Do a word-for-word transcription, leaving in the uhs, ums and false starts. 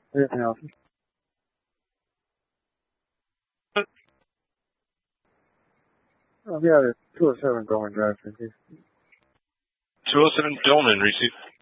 Anything else? Oh, yeah, there's two oh seven Goldman Drive. two oh seven Dolman, receive.